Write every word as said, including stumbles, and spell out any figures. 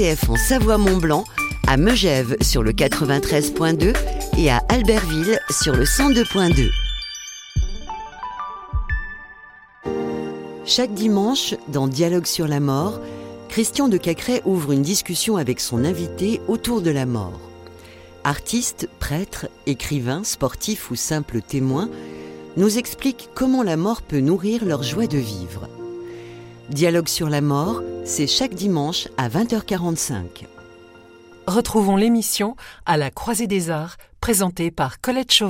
F en Savoie-Mont-Blanc, à Megève sur le quatre-vingt-treize point deux et à Albertville sur le cent deux point deux. Chaque dimanche, dans Dialogue sur la mort, Christian de Cacrès ouvre une discussion avec son invité autour de la mort. Artistes, prêtres, écrivains, sportifs ou simples témoins nous expliquent comment la mort peut nourrir leur joie de vivre. Dialogue sur la mort, c'est chaque dimanche à vingt heures quarante-cinq. Retrouvons l'émission à la Croisée des Arts, présentée par Colette Chauvin.